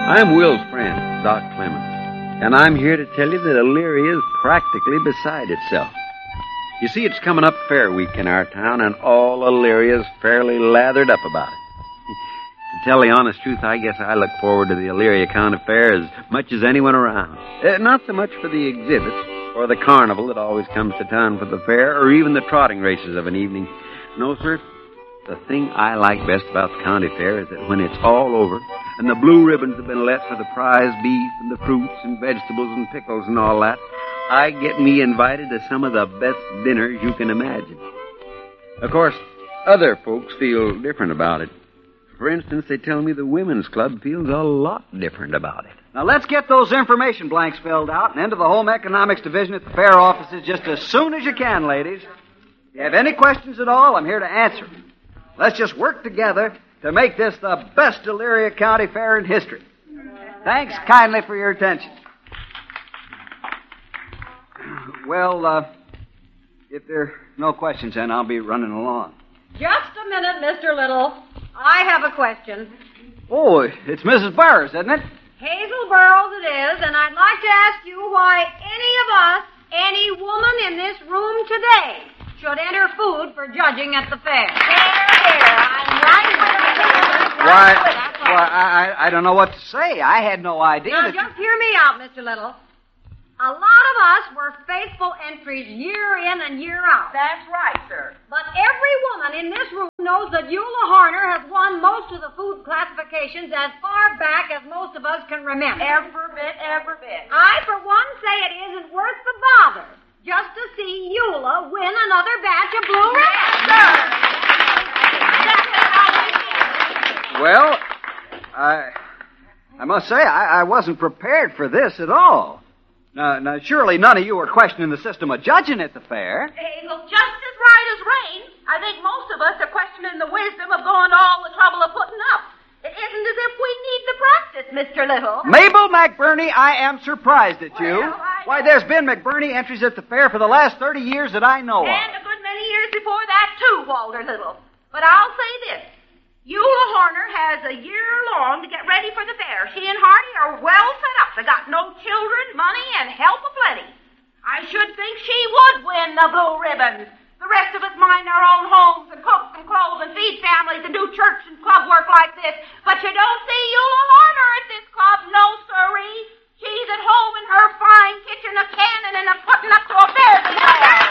I'm Will's friend, Doc Clemens, and I'm here to tell you that Elyria is practically beside itself. You see, it's coming up Fair Week in our town, and all Elyria's fairly lathered up about it. To tell the honest truth, I guess I look forward to the Elyria County Fair as much as anyone around. Not so much for the exhibits or the carnival that always comes to town for the fair, or even the trotting races of an evening. No, sir. The thing I like best about the county fair is that when it's all over and the blue ribbons have been let for the prize beef and the fruits and vegetables and pickles and all that, I get me invited to some of the best dinners you can imagine. Of course, other folks feel different about it. For instance, they tell me the women's club feels a lot different about it. Now, let's get those information blanks filled out and into the Home Economics Division at the fair offices just as soon as you can, ladies. If you have any questions at all, I'm here to answer them. Let's just work together to make this the best Elyria County Fair in history. Thanks kindly for your attention. Well, if there are no questions, then I'll be running along. Just a minute, Mr. Little. I have a question. Oh, it's Mrs. Burrs, isn't it? Hazel Burrows it is, and I'd like to ask you why any of us, any woman in this room today, should enter food for judging at the fair. I'm right. I don't know what to say. I had no idea. Now, just hear me out, Mr. Little. A lot of us were faithful entries year in and year out. That's right, sir. But every woman in this room knows that Eula Horner has won most of the food classifications as far back as most of us can remember. Every bit. I, for one, say it isn't worth the bother just to see Eula win another batch of blue ribbons. Well, I must say, I wasn't prepared for this at all. Now, surely none of you are questioning the system of judging at the fair. Hazel, just as right as rain. I think most of us are questioning the wisdom of going to all the trouble of putting up. It isn't as if we need the practice, Mr. Little. Mabel McBurney, I am surprised at you. Why, there's been McBurney entries at the fair for the last 30 years that I know of. And a good many years before that, too, Walter Little. But I'll say this. Eula Horner has a year long to get ready for the fair. She and Hardy are well set up. They got no children, money, and help aplenty. I should think she would win the blue ribbons. The rest of us mind our own homes and cook and clothe and feed families and do church and club work like this. But you don't see Eula Horner at this club, no siree. She's at home in her fine kitchen, a cannon and a putting up to a fair.